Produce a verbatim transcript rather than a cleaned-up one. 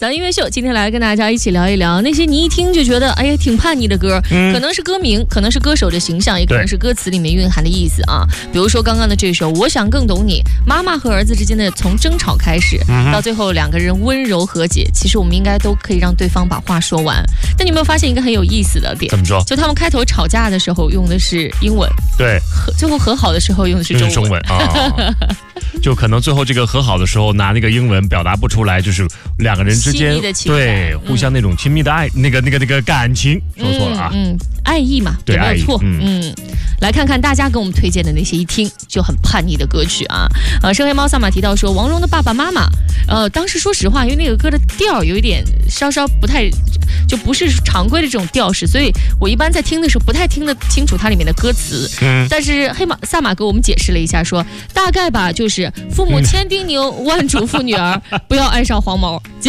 咱音乐秀今天来跟大家一起聊一聊那些你一听就觉得哎呀挺叛逆的歌，嗯、可能是歌名，可能是歌手的形象，也可能是歌词里面蕴含的意思啊。比如说刚刚的这首《我想更懂你》，妈妈和儿子之间的从争吵开始，嗯、到最后两个人温柔和解，其实我们应该都可以让对方把话说完。但你有没有发现一个很有意思的点？ 怎么说？ 就他们开头吵架的时候用的是英文， 对， 最后和好的时候用的是中文。 中文啊，就可能最后这个和好的时候拿那个英文表达不出来，就是两个人之间对互相那种亲密的爱，嗯、那个那个那个感情，说错了啊，嗯， 嗯爱意嘛， 对， 没有错， 嗯嗯。来看看大家给我们推荐的那些一听就很叛逆的歌曲啊！呃，深黑猫萨玛提到说，王蓉的《爸爸妈妈》，呃，当时说实话，因为那个歌的调有一点稍稍不太，就不是常规的这种调式，所以我一般在听的时候不太听得清楚它里面的歌词。嗯，但是黑马萨玛给我们解释了一下说，大概吧，就是父母千叮咛万嘱咐女儿不要爱上黄毛。